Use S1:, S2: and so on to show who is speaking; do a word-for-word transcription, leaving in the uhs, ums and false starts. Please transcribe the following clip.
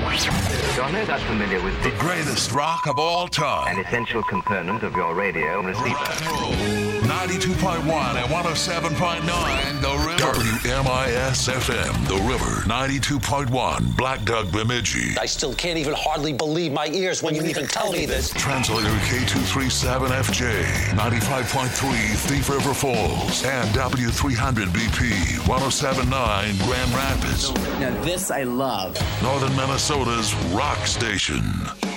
S1: You're no doubt familiar with
S2: The greatest rock of all time.
S1: an essential component of your radio receiver.
S2: Rock and roll. ninety-two point one and one oh seven point nine, The River. W M I S F M, The River. ninety-two point one, Black Dog Bemidji.
S3: I still can't even hardly believe my ears when you even tell me this.
S2: Translator K two thirty-seven F J, ninety-five point three Thief River Falls, and W three hundred B P, one oh seven point nine Grand Rapids.
S4: Now this I love.
S2: Northern Minnesota's rock station.